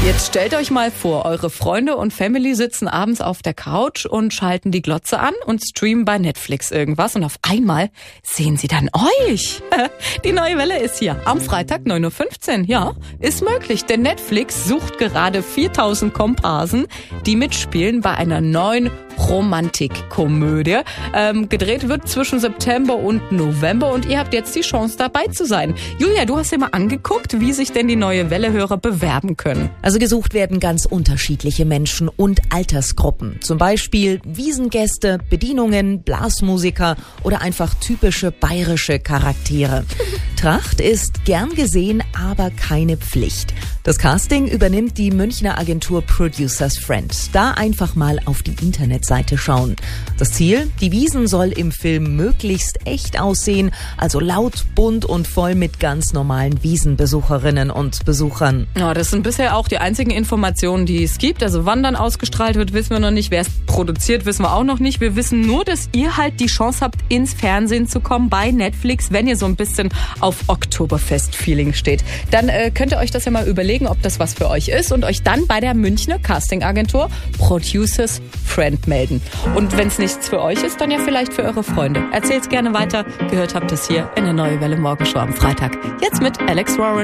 Jetzt stellt euch mal vor, eure Freunde und Family sitzen abends auf der Couch und schalten die Glotze an und streamen bei Netflix irgendwas und auf einmal sehen sie dann euch. Die neue Welle ist hier am Freitag 9.15 Uhr. Ja, ist möglich, denn Netflix sucht gerade 4000 Komparsen, die mitspielen bei einer neuen Romantikkomödie. Gedreht wird zwischen September und November und ihr habt jetzt die Chance dabei zu sein. Julia, du hast dir mal angeguckt, wie sich denn die neue Welle-Hörer bewerben können. Also gesucht werden ganz unterschiedliche Menschen und Altersgruppen. Zum Beispiel Wiesengäste, Bedienungen, Blasmusiker oder einfach typische bayerische Charaktere. Tracht ist gern gesehen, aber keine Pflicht. Das Casting übernimmt die Münchner Agentur Producers Friend. Da einfach mal auf die Internetseite schauen. Das Ziel? Die Wiesn soll im Film möglichst echt aussehen, also laut, bunt und voll mit ganz normalen Wiesenbesucherinnen und Besuchern. Ja, das sind bisher auch die einzigen Informationen, die es gibt. Also wann dann ausgestrahlt wird, wissen wir noch nicht. Wer es produziert, wissen wir auch noch nicht. Wir wissen nur, dass ihr halt die Chance habt, ins Fernsehen zu kommen bei Netflix, wenn ihr so ein bisschen auf Oktoberfest-Feeling steht. Dann könnt ihr euch das ja mal überlegen, ob das was für euch ist und euch dann bei der Münchner Castingagentur Producers Friend melden. Und wenn es nichts für euch ist, dann ja vielleicht für eure Freunde. Erzählt's gerne weiter. Gehört habt es hier in der Neue Welle Morgenshow am Freitag. Jetzt mit Alex Warren.